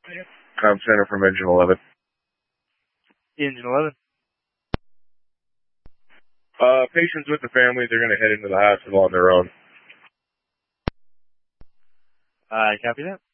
Com Center from Engine 11. Engine 11. Patients with the family, they're going to head into the hospital on their own. I copy that.